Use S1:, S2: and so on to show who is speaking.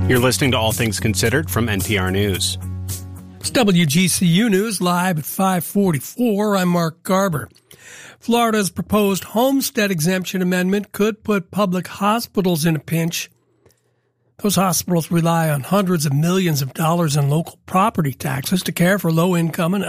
S1: You're listening to All Things Considered from NPR News.
S2: It's WGCU News live at 5:44. I'm Mark Garber. Florida's proposed homestead exemption amendment could put public hospitals in a pinch. Those hospitals rely on hundreds of millions of dollars in local property taxes to care for low-income and